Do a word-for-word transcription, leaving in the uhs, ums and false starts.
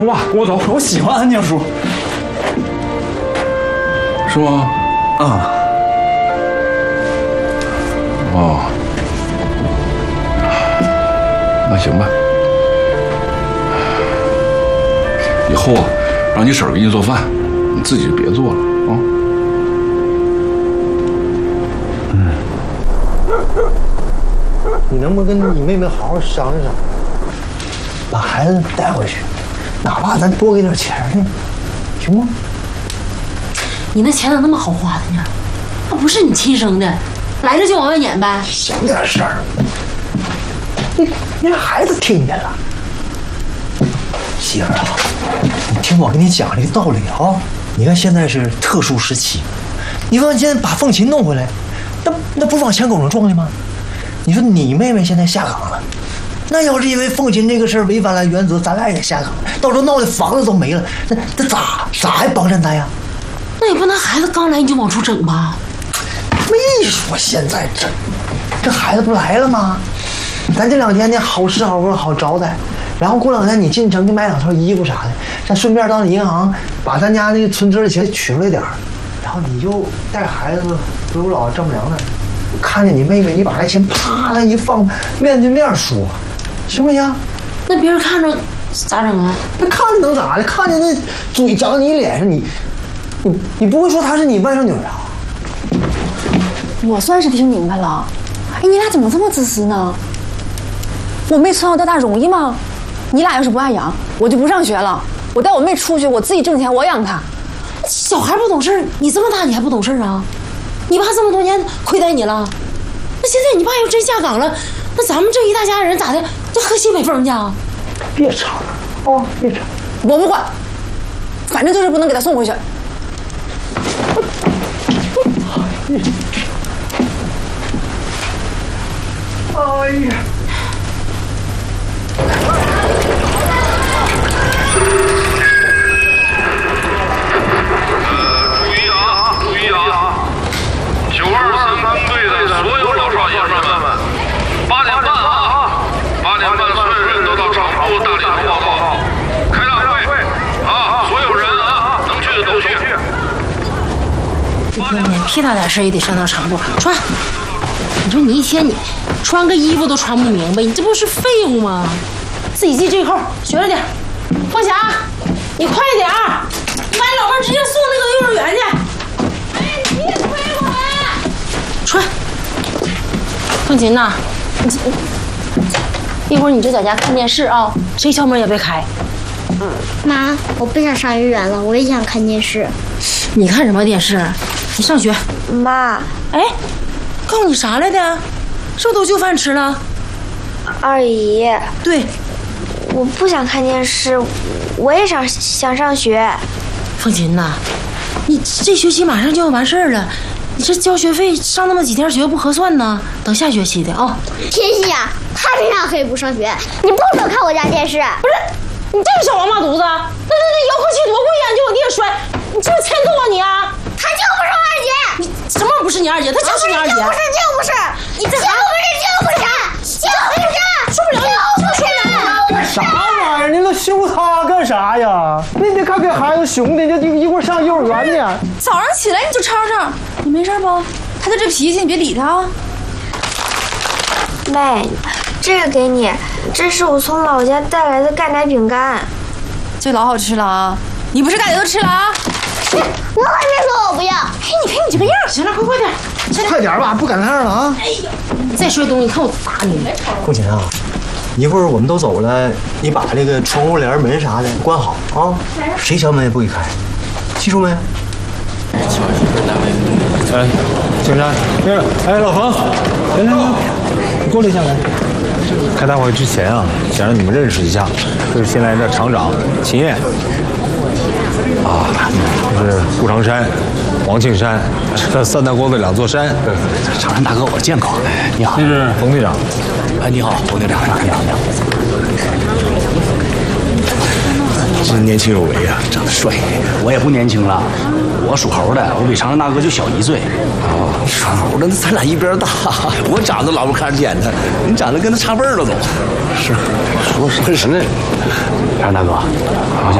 哇，跟我走，我喜欢安静书。 是吗？ 啊。 哦，那行吧。以后啊，让你婶儿给你做饭，你自己就别做了啊。 嗯。你能不能跟你妹妹好好商量商量，把孩子带回去，哪怕咱多给点钱呢，行吗？ 你那钱咋那么好花的呢？那不是你亲生的，来这就往外撵呗。 想点事儿，你你让孩子听见了。媳妇儿啊，你听我跟你讲这个道理啊。你看现在是特殊时期，你说现在把凤琴弄回来，那那不是往枪口上撞的吗？你说你妹妹现在下岗了，那要是因为凤琴这个事儿违反了原则，咱俩也下岗，到时候闹的房子都没了，那那咋咋还帮衬他呀？ 那也不能孩子刚来你就往出整吧？ 没说现在整，这孩子不来了吗？咱这两天呢，好吃好喝好招待，然后过两天你进城去买两套衣服啥的，再顺便到银行把咱家那个存折的钱取出来点儿，然后你就带孩子回我姥姥丈母娘那儿，看见你妹妹，你把那钱啪的一放，面对面说，行不行？ 那别人看着咋整啊？ 那看着能咋的？看见那嘴长你脸上，你你你不会说她是你外甥女啊？ 我算是听明白了。哎，你俩怎么这么自私呢？我妹从小到大容易吗？你俩要是不爱养，我就不上学了。我带我妹出去，我自己挣钱，我养她。 小孩不懂事，你这么大你还不懂事啊？你爸这么多年亏待你了，那现在你爸要真下岗了，那咱们这一大家人咋的？这喝西北风去啊？ 别吵了，哦，别吵， 我不管，反正就是不能给他送回去。 哎呀！ 呃，注意啊，注意啊！九二三分队的所有老少爷们们，八点半啊，八点半所有人都到厂部大礼堂报告，开大会啊！所有人啊，能去的都去。 这天天屁大点事也得上到厂部穿。你说你一天你穿个衣服都穿不明白，你这不是废物吗？自己系这扣，学着点。凤霞，你快点儿，你把老妹儿直接送那个幼儿园去。哎，你也推过来。穿。凤琴呐，一会儿你就在家看电视啊，谁敲门也别开。 妈，我不想上幼儿园了，我也想看电视。 你看什么电视？你上学。 妈， 哎，告诉你啥来的？是不是都就饭吃了？ 二姨。 对。 我不想看电视，我也想想上学。 凤琴呐，你这学期马上就要完事儿了，你这交学费上那么几天学不合算呢，等下学期的啊。 天心呀，他凭啥可以不上学？你不准看我家电视！ 不是，你这个小王八犊子，那那那遥控器多贵呀，你就往地上摔，你这是欠揍啊你啊！ 他就不是我二姐。 你什么不是你二姐？他就是你二姐。 就不是，就不是， 你这就不是，就不是，就不是， 受不了你，受不了你。 啥玩意儿？你都凶他干啥呀？你别看给孩子凶的，就一一会儿上幼儿园呢。 早上起来你就吵吵，你没事不？他就这脾气，你别理他啊。 妹，这个给你，这是我从老家带来的钙奶饼干， 这老好吃了啊！你不是大姐都吃了啊？ 我可没说我不要。 哎，你看你这个样， 行了，快快点， 快点吧，不赶趟了啊！ 哎呀，你再摔东西，看我打你！ 凤琴啊，一会儿我们都走了，你把这个窗户帘门啥的关好啊，谁敲门也不给开，记住没？ 哎，青山，那个，哎，老冯，来来来，你过来一下来。 开大会之前啊，想让你们认识一下，这是新来的厂长秦燕。啊，这是顾长山、王庆山，这三大国的两座山。 厂山大哥，我见过。你好， 这是冯队长。 哎，你好，冯队长。你好，你好。 是年轻有为啊，长得帅。 我也不年轻了，我属猴的，我比常常大哥就小一岁。 哦，属猴的，那咱俩一边大。我长得老不看见的，你长得跟他差辈儿了都。 是，说什么呢？常大哥，我想。